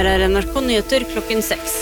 Her NRK Nyheter klokken 6.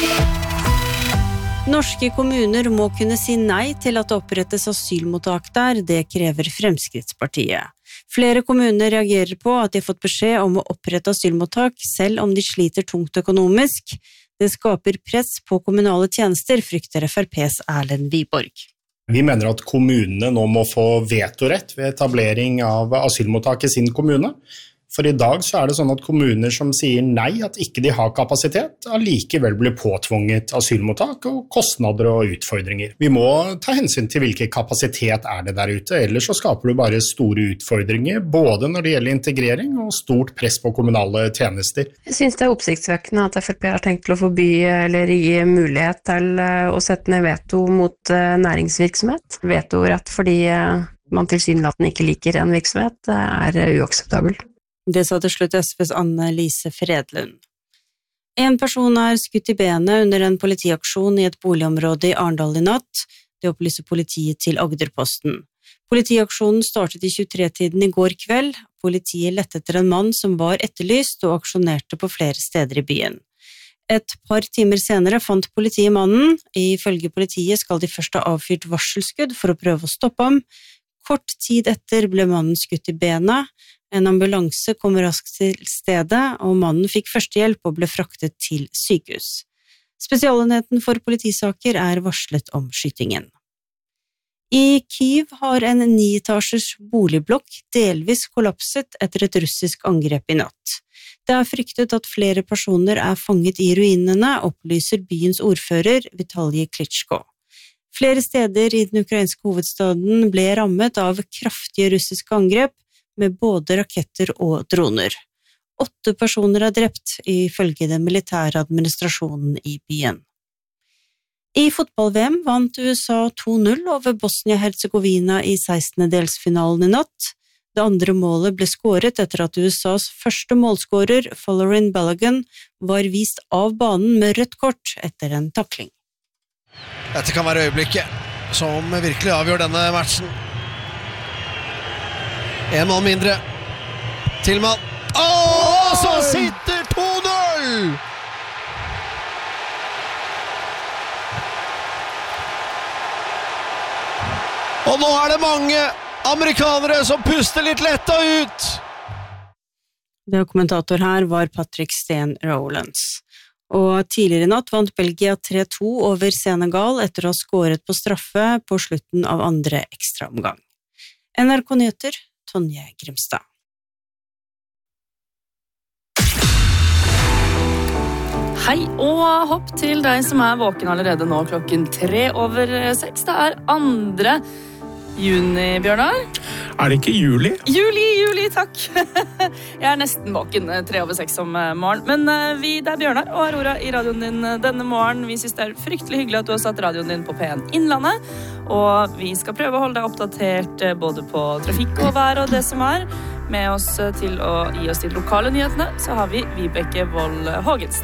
Norske kommuner må kunne si nei til at det opprettes asylmottak der, det krever Fremskrittspartiet. Flere kommuner reagerer på at de har fått beskjed om å opprette asylmottak, selv om de sliter tungt økonomisk. Det skaper press på kommunale tjenester, frykter FrPs Erlend Wiborg. Vi mener at kommunene nå må få vetorett ved etablering av asylmottak i sin kommune. For i dag så det sånn at kommuner som sier nei, at ikke de har kapasitet, allikevel blir påtvunget asylmottak og kostnader og utfordringer. Vi må ta hensyn til hvilken kapasitet det der ute, ellers så skaper du bare store utfordringer, både når det gjelder integrering og stort press på kommunale tjenester. Jeg synes det oppsiktsvekkende at FrP har tenkt til å forby eller gi mulighet til å sette ned veto mot næringsvirksomhet. Vetorett fordi man tilsynelatende ikke liker en virksomhet uakseptabel. Det sa til slutt SVs Anne-Lise Fredlund. En person skutt i benet under en politiaksjon i et boligområde i Arendal i natt. Det opplyser politiet til Agderposten. Politiaksjonen startet i 23-tiden i går kveld. Politiet lette etter en mann som var etterlyst og aksjonerte på flere steder i byen. Et par timer senere fant politiet mannen. Ifølge politiet skal de først ha avfyrt varselskudd for å prøve å stoppe ham. Kort tid etter ble mannen skutt i benet. En ambulanse kom raskt til stedet, og mannen fikk førstehjelp og ble fraktet til sykehus. Spesialenheten for politisaker varslet om skytingen. I Kyiv har en 9-etasjes boligblokk delvis kollapset etter et russisk angrep i natt. Det fryktet at flere personer fanget i ruinene, opplyser byens ordfører Vitalij Klitschko. Flere steder i den ukrainske hovedstaden ble rammet av kraftige russiske angrep, med både raketter og droner. 8 personer drept, ifølge den militære administrasjonen i byen. I fotball-VM vant USA 2-0 over Bosnia-Herzegovina i 16-delsfinalen i natt. Det andre målet ble skåret etter at USAs første målskårer, Folarin Balogun, var vist av banen med rødt kort etter en takling. Dette kan være øyeblikket som virkelig avgjør denne matchen. En mann mindre. Tillman. Så sitter 2-0! Og nå det mange amerikanere som puster litt letta ut. Det kommentator her var Patrick Steen Rowlands. Og tidligere i natt vant Belgia 3-2 over Senegal etter å ha skåret på straffe på slutten av andre ekstraomgang. NRK Nyheter, Tonje Grimstad. Hei og hopp til deg som våken allerede nå klokken 6:03. Det 2. juni, Bjørnar. Det ikke juli? Juli, takk. Jeg nesten våken 6:03 om morgenen. Men det Bjørnar og Aurora i radioen din denne morgenen. Vi synes det fryktelig hyggelig at du har satt radioen din på P1 Innlandet. Og vi skal prøve å holde deg oppdatert både på trafikk og vær og det som Med oss til å gi oss de lokale nyhetene, så har vi Vibeke Vold Hågensen.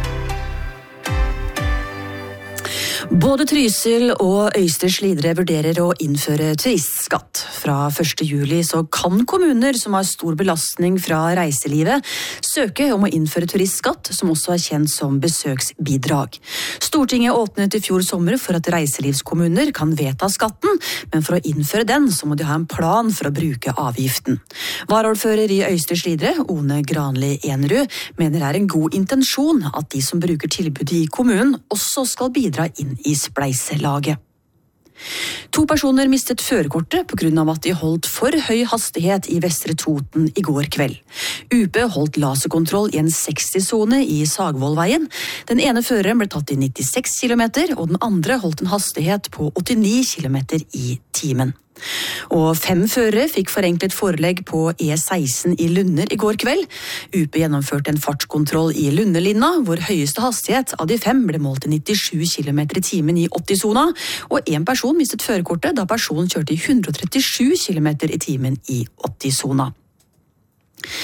Både Trysil og Øystre Slidre vurderer å innføre turistskatt. Fra 1. juli så kan kommuner som har stor belastning fra reiselivet søke om å innføre turistskatt, som også kjent som besøksbidrag. Stortinget åpnet i fjor sommer for at reiselivskommuner kan vedta skatten, men for å innføre den så må de ha en plan for å bruke avgiften. Varaordfører i Øystre Slidre, One Granli Enerud, mener det en god intensjon at de som bruker tilbudet i kommunen også skal bidra inn i spleiselaget. 2 personer mistet førerkortet på grunn av at de holdt for høy hastighet i Vestre Toten i går kveld. UP holdt laserkontroll i en 60-zone i Sagvollveien. Den ene føreren ble tatt i 96 km, og den andre holdt en hastighet på 89 km i timen. Og 5 førere fikk forenklet forelegg på E16 i Lunner i går kveld. UP gjennomførte en fartskontroll i Lunnerlinna, hvor høyeste hastighet av de 5 ble målt til 97 km i timen i 80-zona, og en person mistet førerkortet da personen kjørte i 137 km i timen i 80-zona.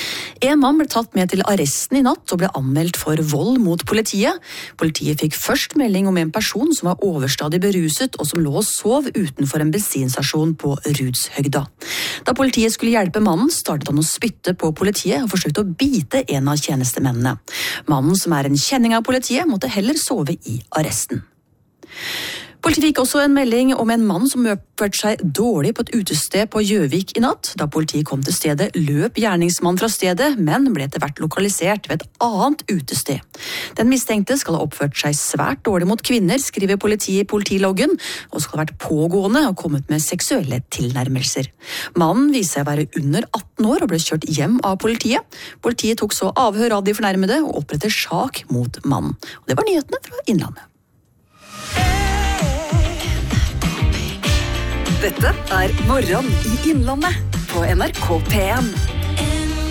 En mann ble tatt med til arresten i natt og ble anmeldt for vold mot politiet. Politiet fikk først melding om en person som var overstadig beruset og som lå og sov utenfor en bensinstasjon på Rudshøgda. Da politiet skulle hjelpe mannen, startet han å spytte på politiet og forsøkte å bite en av tjenestemennene. Mannen, som er en kjenning av politiet, måtte heller sove i arresten. Politiet fikk også en melding om en mann som oppførte seg dårlig på et utested på Gjøvik i natt. Da politiet kom til stedet, løp gjerningsmannen fra stedet, men ble etter hvert lokalisert ved et annet utested. Den mistenkte skal ha oppført seg svært dårlig mot kvinner, skriver politiet i politiloggen, og skal ha vært pågående og kommet med seksuelle tilnærmelser. Mannen viser seg å være under 18 år og ble kjørt hjem av politiet. Politiet tok så avhør av de fornærmede og opprettet sak mot mannen. Og det var nyhetene fra Innlandet. Dette er Morgen i Innlandet på NRK P1.